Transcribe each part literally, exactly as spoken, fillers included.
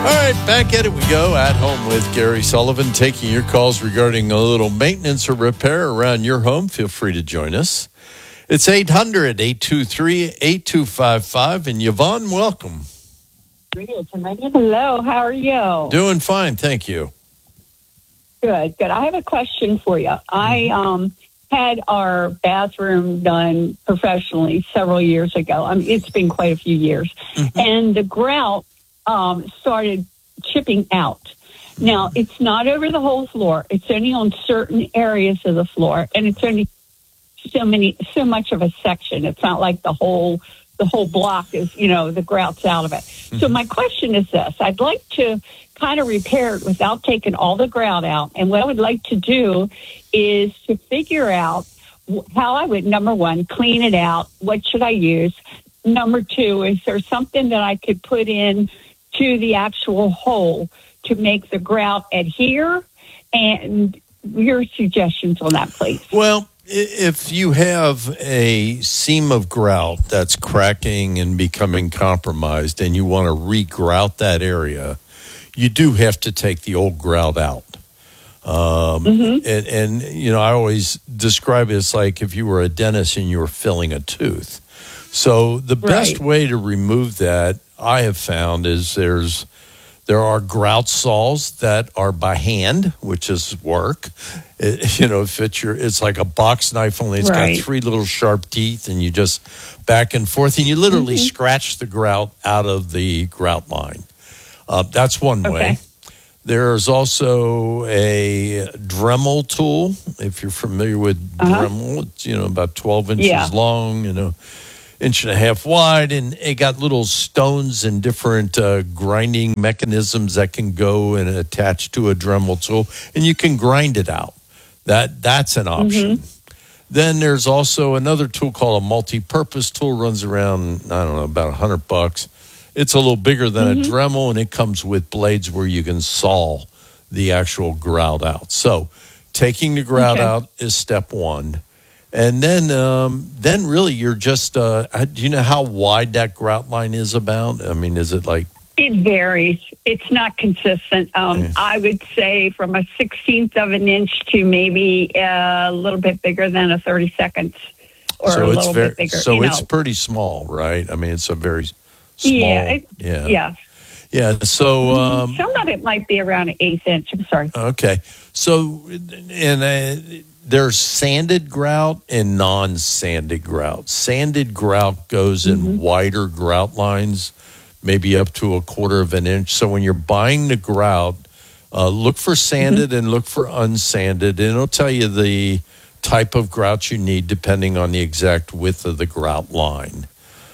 All right, back at it we go. At Home with Gary Sullivan, taking your calls regarding a little maintenance or repair around your home. Feel free to join us. It's eight hundred, eight two three, eight two five five. And Yvonne, welcome. Hello, how are you? Doing fine, thank you. Good, good. I have a question for you. I um, had our bathroom done professionally several years ago. I mean, it's been quite a few years. Mm-hmm. And the grout um, started chipping out. Now, it's not over the whole floor. It's only on certain areas of the floor, and it's only so many, so much of a section. It's not like the whole, the whole block is, you know, the grout's out of it. Mm-hmm. So my question is this: I'd like to kind of repair it without taking all the grout out, and what I would like to do is to figure out how I would, number one, clean it out. What should I use? Number two, is there something that I could put in to the actual hole to make the grout adhere? And your suggestions on that, please. Well, if you have a seam of grout that's cracking and becoming compromised and you want to re-grout that area, you do have to take the old grout out. Um, mm-hmm. and, and, you know, I always describe it as like if you were a dentist and you were filling a tooth. So the best right. way to remove that, I have found, is there's there are grout saws that are by hand, which is work. It, you know, if it's your, it's like a box knife, only it's right. got three little sharp teeth, and you just back and forth, and you literally mm-hmm. scratch the grout out of the grout line. Uh, that's one okay. way. There's also a Dremel tool. If you're familiar with uh-huh. Dremel, it's, you know, about twelve inches yeah. long, you know, inch and a half wide, and it got little stones and different uh, grinding mechanisms that can go and attach to a Dremel tool, and you can grind it out. That that's an option. Mm-hmm. Then there's also another tool called a multi-purpose tool. Runs around, I don't know, about a hundred bucks. It's a little bigger than mm-hmm. a Dremel, and it comes with blades where you can saw the actual grout out. So taking the grout okay. out is step one. And then um, then really you're just, uh, do you know how wide that grout line is about? I mean, is it like? It varies. It's not consistent. Um, yeah. I would say from a sixteenth of an inch to maybe a little bit bigger than a thirty-second or so a it's little very, bit bigger. So you it's know. pretty small, right? I mean, it's a very small. Yeah. It, yeah. Yeah. Yeah. So um, some of it might be around an eighth inch. I'm sorry. Okay. So, and uh, there's sanded grout and non-sanded grout. Sanded grout goes in mm-hmm. wider grout lines, maybe up to a quarter of an inch. So when you're buying the grout, uh, look for sanded mm-hmm. and look for unsanded, and it'll tell you the type of grout you need depending on the exact width of the grout line.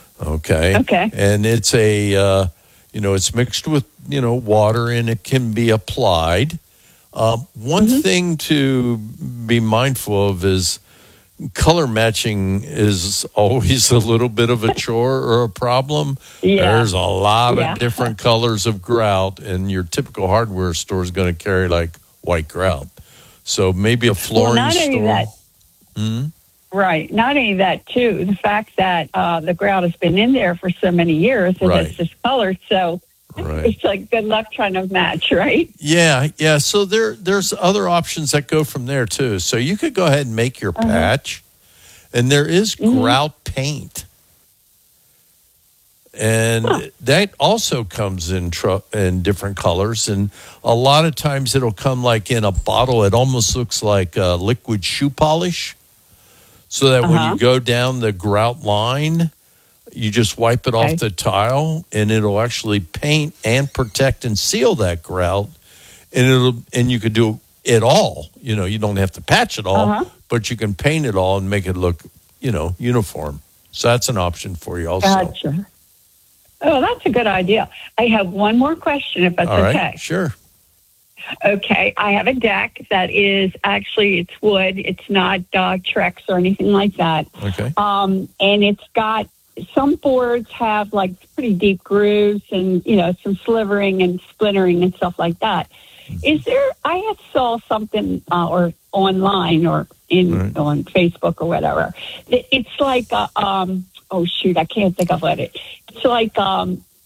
Okay. Okay. And it's a, uh, you know, it's mixed with, you know, water, and it can be applied. Uh, one mm-hmm. thing to be mindful of is color matching is always a little bit of a chore or a problem. Yeah. There's a lot yeah. of different colors of grout, and your typical hardware store is going to carry like white grout. So maybe a flooring well, not store. Only that, hmm? Right. Not only that, too, the fact that uh, the grout has been in there for so many years and right. it's discolored, so right. it's like good luck trying to match, right? Yeah, yeah. So there, there's other options that go from there, too. So you could go ahead and make your uh-huh. patch, and there is mm-hmm. grout paint. And huh. that also comes in tr- in different colors, and a lot of times it'll come like in a bottle. It almost looks like uh, liquid shoe polish. So that uh-huh. when you go down the grout line, you just wipe it okay. off the tile, and it'll actually paint and protect and seal that grout. And it'll and you could do it all. You know, you don't have to patch it all, uh-huh. but you can paint it all and make it look, you know, uniform. So that's an option for you also. Gotcha. Oh, that's a good idea. I have one more question, if that's all right, okay. Sure. Okay, I have a deck that is actually, it's wood. It's not uh, Trex or anything like that. Okay. Um, and it's got, some boards have like pretty deep grooves and, you know, some slivering and splintering and stuff like that. Mm-hmm. Is there, I had saw something uh, or online or in right. on Facebook or whatever. It, it's like, a, um, oh shoot, I can't think of what it. It's like um,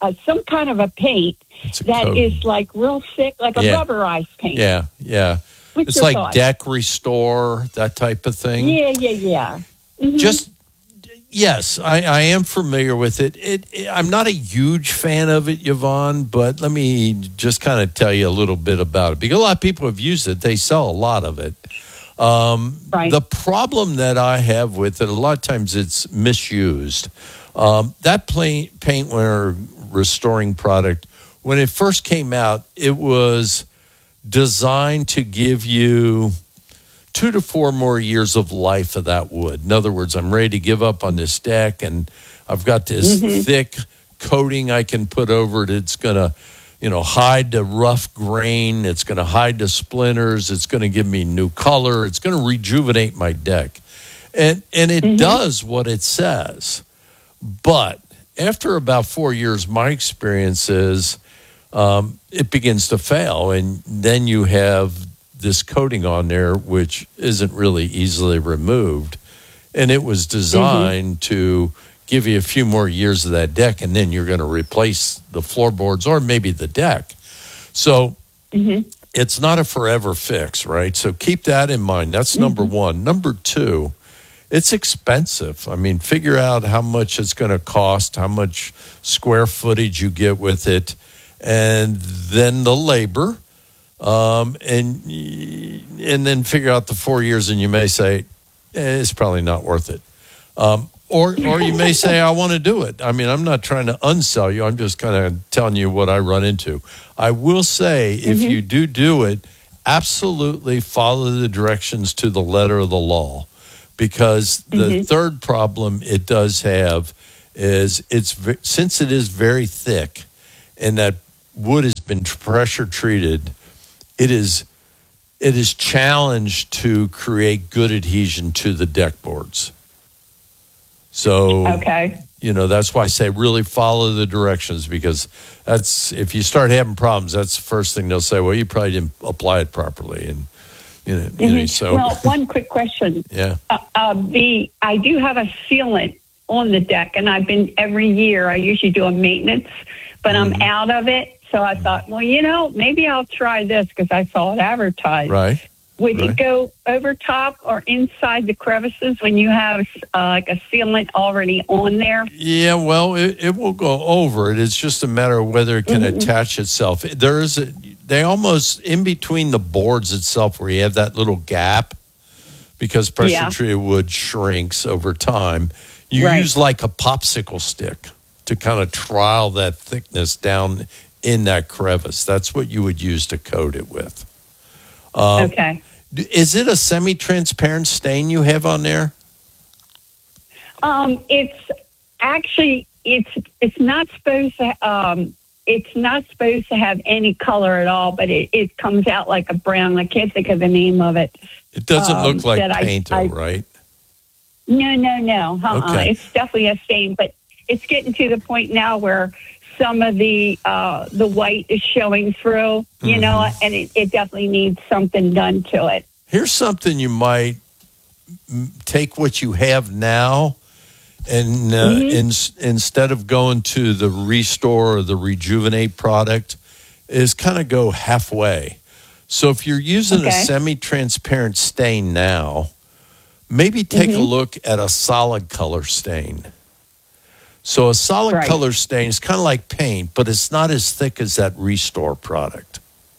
a some kind of a paint It's a that coating. is like real thick, like a Yeah. rubberized paint. Yeah, yeah. What's It's your like thoughts? Deck Restore, that type of thing. Yeah, yeah, yeah. Mhm. Just yes, I, I am familiar with it. It, it. I'm not a huge fan of it, Yvonne, but let me just kind of tell you a little bit about it because a lot of people have used it. They sell a lot of it. Um, Right. The problem that I have with it, a lot of times it's misused. Um, that plain, paint winter restoring product, when it first came out, it was designed to give you two to four more years of life of that wood. In other words, I'm ready to give up on this deck, and I've got this thick coating I can put over it. It's going to, you know, hide the rough grain. It's going to hide the splinters. It's going to give me new color. It's going to rejuvenate my deck. And, and it does what it says. But after about four years, my experience is um, it begins to fail. And then you have this coating on there, which isn't really easily removed. And it was designed to give you a few more years of that deck, and then you're going to replace the floorboards or maybe the deck. So it's not a forever fix, right? So keep that in mind. That's number one. Number two, it's expensive. I mean, figure out how much it's going to cost, how much square footage you get with it, and then the labor. Um, and and then figure out the four years, and you may say eh, it's probably not worth it. Um, or or you may say I want to do it. I mean, I'm not trying to unsell you. I'm just kind of telling you what I run into. I will say if you do do it, absolutely follow the directions to the letter of the law, because the third problem it does have is it's ve- since it is very thick, and that wood has been pressure treated. It is it is challenged to create good adhesion to the deck boards. So, Okay. you know, that's why I say really follow the directions, because that's if you start having problems, that's the first thing they'll say, well, you probably didn't apply it properly. And, you know, you know so, Well, one quick question. yeah. Uh, uh, the I do have a sealant on the deck, and I've been every year. I usually do a maintenance, but I'm out of it. So I thought, well, you know, maybe I'll try this because I saw it advertised. Right. Would right. it go over top or inside the crevices when you have uh, like a sealant already on there? Yeah, well, it, it will go over it. It's just a matter of whether it can attach itself. There is a, they almost in between the boards itself where you have that little gap, because pressure Yeah. treated wood shrinks over time. You Right. use like a popsicle stick to kind of trial that thickness down in that crevice. That's what you would use to coat it with. Um, Okay. Is it a semi-transparent stain you have on there? Um, it's actually it's it's not supposed to um it's not supposed to have any color at all, but it, it comes out like a brown. I can't think of the name of it. It doesn't Um, look like that I- paint, though, I- right? No, no, no. Uh-uh. Okay. It's definitely a stain, but it's getting to the point now where some of the uh, the white is showing through, you know, and it, it definitely needs something done to it. Here's something you might m- take what you have now, and uh, in, instead of going to the Restore or the Rejuvenate product, is kind of go halfway. So if you're using a Okay. semi-transparent stain now, maybe take a look at a solid color stain. So a solid Right. color stain is kind of like paint, but it's not as thick as that Restore product.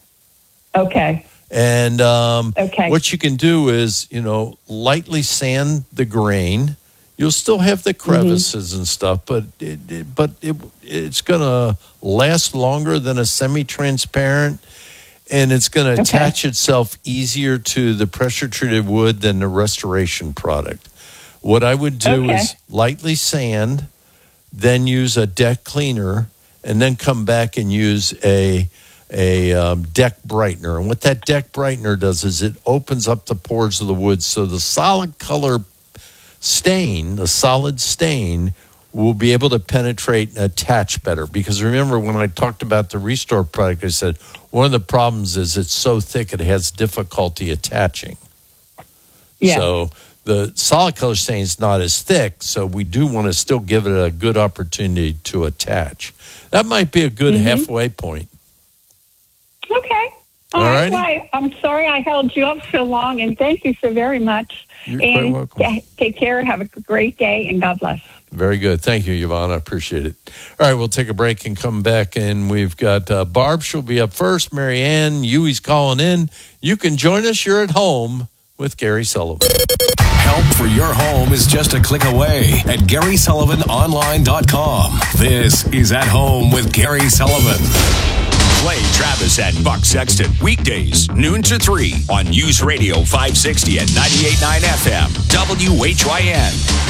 Okay. And um, Okay. what you can do is, you know, lightly sand the grain. You'll still have the crevices and stuff, but it, it, but it, it's going to last longer than a semi-transparent, and it's going to Okay. attach itself easier to the pressure-treated wood than the restoration product. What I would do Okay. is lightly sand, then use a deck cleaner, and then come back and use a a um, deck brightener. And what that deck brightener does is it opens up the pores of the wood, so the solid color stain, the solid stain, will be able to penetrate and attach better. Because remember, when I talked about the Restore product, I said one of the problems is it's so thick it has difficulty attaching. Yeah. So The solid color stain is not as thick, so we do want to still give it a good opportunity to attach. That might be a good mm-hmm. halfway point. Okay. All, All right. Well, I'm sorry I held you up so long, and thank you so very much. You're and quite welcome. Take care. Have a great day, and God bless. Very good. Thank you, Yvonne. I appreciate it. All right, we'll take a break and come back, and we've got uh, Barb. She'll be up first. Mary Ann, Huey's calling in. You can join us. You're at home with Gary Sullivan. Help for your home is just a click away at Gary Sullivan Online dot com. This is At Home with Gary Sullivan. Play Travis and Buck Sexton weekdays, noon to three on News Radio five sixty and ninety-eight point nine F M, W H Y N.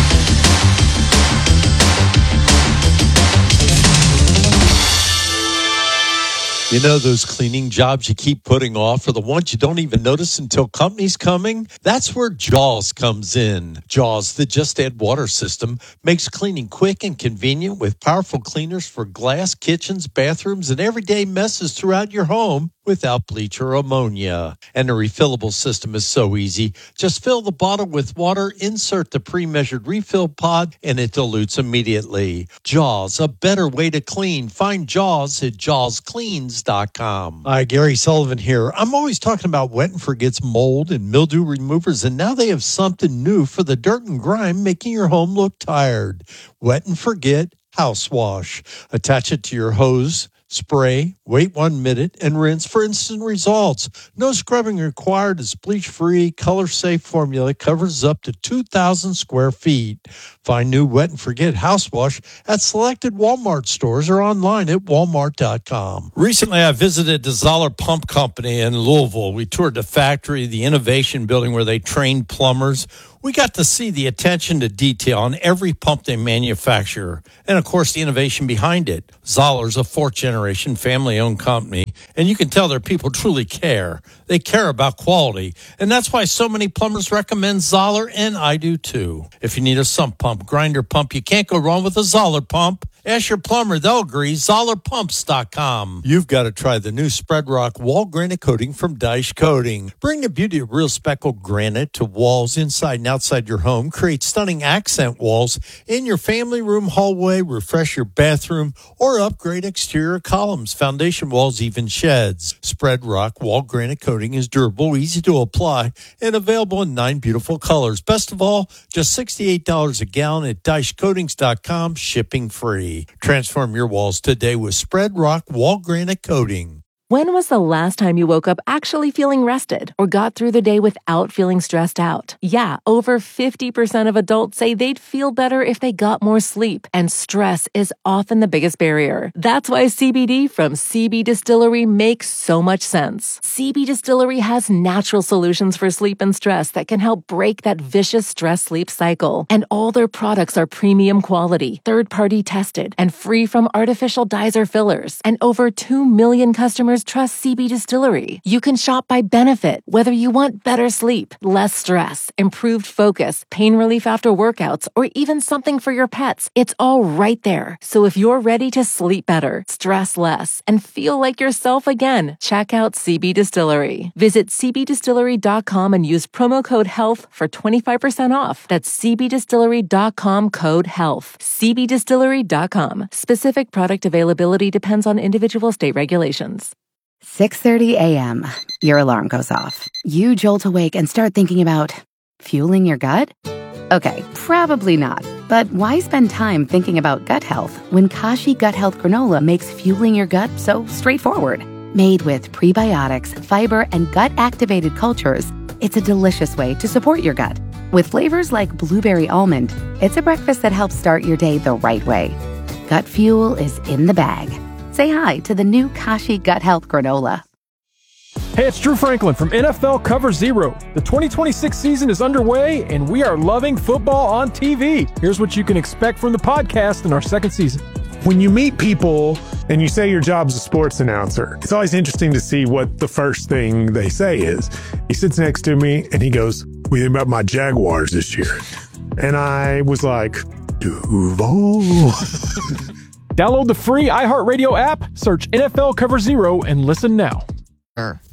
You know those cleaning jobs you keep putting off are the ones you don't even notice until company's coming? That's where Jaws comes in. Jaws, the Just Add Water system, makes cleaning quick and convenient with powerful cleaners for glass, kitchens, bathrooms, and everyday messes throughout your home without bleach or ammonia. And the refillable system is so easy. Just fill the bottle with water, insert the pre-measured refill pod, and it dilutes immediately. Jaws, a better way to clean. Find Jaws at jaws cleans dot com. Hi, Gary Sullivan here. I'm always talking about Wet and Forget's mold and mildew removers, and now they have something new for the dirt and grime making your home look tired. Wet and Forget House Wash. Attach it to your hose, spray, wait one minute, and rinse for instant results. No scrubbing required. It's bleach-free, color-safe formula. Covers up to two thousand square feet. Find new Wet and Forget House Wash at selected Walmart stores or online at walmart dot com. Recently, I visited the Zoller Pump Company in Louisville. We toured the factory, the innovation building where they train plumbers. We got to see the attention to detail on every pump they manufacture, and of course the innovation behind it. Zoller's a fourth-generation family-owned company, and you can tell their people truly care. They care about quality, and that's why so many plumbers recommend Zoller, and I do too. If you need a sump pump, grinder pump, you can't go wrong with a Zoller pump. Ask your plumber, they'll agree. Zoller Pumps dot com. You've got to try the new Spread Rock Wall Granite Coating from Dyche Coating. Bring the beauty of real speckled granite to walls inside and outside your home. Create stunning accent walls in your family room, hallway, refresh your bathroom, or upgrade exterior columns, foundation walls, even sheds. Spread Rock Wall Granite Coating is durable, easy to apply, and available in nine beautiful colors. Best of all, just sixty-eight dollars a gallon at Dyche Coatings dot com, shipping free. Transform your walls today with Spread Rock Wall Granite Coating. When was the last time you woke up actually feeling rested or got through the day without feeling stressed out? Yeah, over fifty percent of adults say they'd feel better if they got more sleep, and stress is often the biggest barrier. That's why C B D from C B Distillery makes so much sense. C B Distillery has natural solutions for sleep and stress that can help break that vicious stress-sleep cycle. And all their products are premium quality, third-party tested, and free from artificial dyes or fillers. And over two million customers trust C B Distillery. You can shop by benefit, whether you want better sleep, less stress, improved focus, pain relief after workouts, or even something for your pets. It's all right there. So if you're ready to sleep better, stress less, and feel like yourself again, check out C B Distillery. Visit c b distillery dot com and use promo code HEALTH for twenty-five percent off. That's c b distillery dot com, code HEALTH. c b distillery dot com. Specific product availability depends on individual state regulations. six thirty a.m. Your alarm goes off. You jolt awake and start thinking about fueling your gut? Okay, probably not. But why spend time thinking about gut health when Kashi Gut Health Granola makes fueling your gut so straightforward? Made with prebiotics, fiber, and gut-activated cultures, it's a delicious way to support your gut. With flavors like blueberry almond, it's a breakfast that helps start your day the right way. Gut fuel is in the bag. Say hi to the new Kashi Gut Health Granola. Hey, it's Drew Franklin from N F L Cover Zero. The twenty twenty-six season is underway, and we are loving football on T V. Here's what you can expect from the podcast in our second season. When you meet people and you say your job's a sports announcer, it's always interesting to see what the first thing they say is. He sits next to me and he goes, "What do you think about my Jaguars this year?" And I was like, Duval. Download the free iHeartRadio app, search N F L Cover Zero, and listen now.